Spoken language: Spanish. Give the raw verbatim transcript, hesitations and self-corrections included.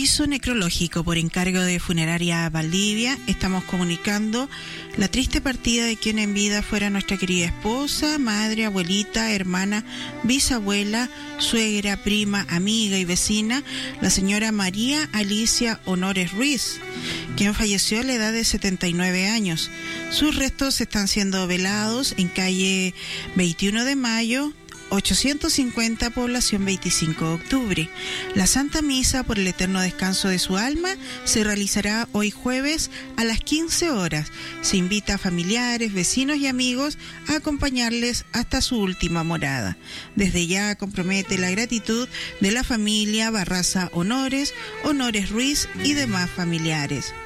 Aviso necrológico por encargo de Funeraria Valdivia. Estamos comunicando la triste partida de quien en vida fuera nuestra querida esposa, madre, abuelita, hermana, bisabuela, suegra, prima, amiga y vecina, la señora María Alicia Honores Ruiz, quien falleció a la edad de setenta y nueve años. Sus restos están siendo velados en calle veintiuno de mayo, ochocientos cincuenta, población veinticinco de octubre. La Santa Misa por el eterno descanso de su alma se realizará hoy jueves a las quince horas. Se invita a familiares, vecinos y amigos a acompañarles hasta su última morada. Desde ya compromete la gratitud de la familia Barraza Honores, Honores Ruiz y demás familiares.